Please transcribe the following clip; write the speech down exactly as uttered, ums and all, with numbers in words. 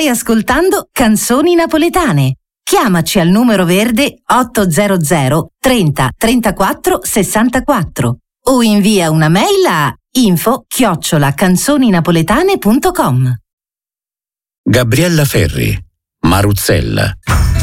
Stai ascoltando Canzoni Napoletane. Chiamaci al numero verde ottocento trenta trentaquattro sessantaquattro o invia una mail a info chiocciola canzoninapoletane punto com. Gabriella Ferri, Maruzzella.